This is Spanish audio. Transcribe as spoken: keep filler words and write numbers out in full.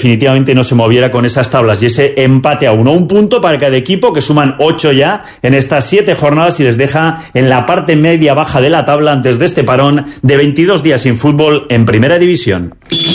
definitivamente no se moviera con esas tablas y ese empate a uno. Un punto para cada equipo, que suman ocho ya en estas siete jornadas y les deja en la parte media baja de la tabla antes de este parón de veintidós días sin fútbol en Primera División.